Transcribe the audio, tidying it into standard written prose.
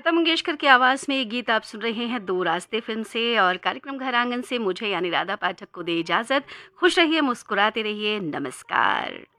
लता मंगेशकर की आवाज़ में ये गीत आप सुन रहे हैं दो रास्ते फ़िल्म से और कार्यक्रम घर आंगन से मुझे यानी राधा पाठक को दे इजाज़त। खुश रहिए, मुस्कुराते रहिए, नमस्कार।